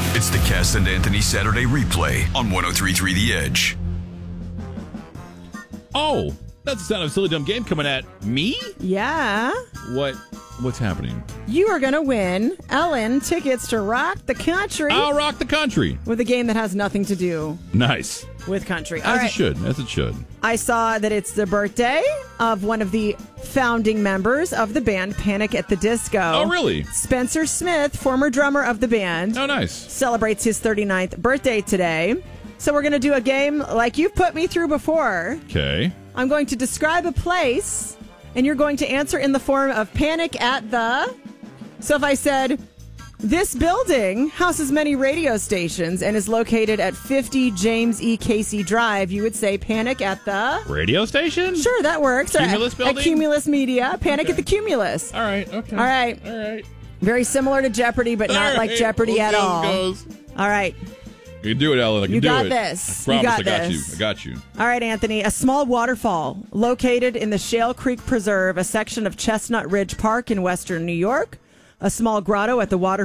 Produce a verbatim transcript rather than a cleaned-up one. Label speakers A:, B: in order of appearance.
A: It's the Cass and Anthony Saturday replay on one oh three point three The Edge.
B: Oh, that's the sound of a silly dumb game coming at me?
C: Yeah.
B: What? What's happening?
C: You are going to win Ellen tickets to Rock the Country.
B: I'll rock the country.
C: With a game that has nothing to do
B: Nice.
C: with country. All
B: As
C: right.
B: it should. As it should.
C: I saw that it's the birthday of one of the founding members of the band Panic at the Disco.
B: Oh, really?
C: Spencer Smith, former drummer of the band.
B: Oh, nice.
C: Celebrates his thirty-ninth birthday today. So we're going to do a game like you've put me through before.
B: Okay.
C: I'm going to describe a place, and you're going to answer in the form of Panic at the... So if I said, this building houses many radio stations and is located at fifty James E. Casey Drive, you would say Panic at the...
B: Radio station?
C: Sure, that works.
B: Cumulus
C: At-
B: building?
C: At Cumulus Media. Panic
B: Okay.
C: at the Cumulus.
B: All right. Okay.
C: All right.
B: All right.
C: Very similar to Jeopardy, but not
B: All
C: like
B: right.
C: Jeopardy
B: We'll
C: at
B: see how
C: all.
B: it goes.
C: All right.
B: You can do it, Ellen. I can
C: You
B: do
C: got
B: it.
C: this.
B: I
C: You
B: promise
C: got
B: I got
C: this.
B: you. I got you.
C: All right, Anthony. A small waterfall located in the Shale Creek Preserve, a section of Chestnut Ridge Park in western New York. A small grotto at the water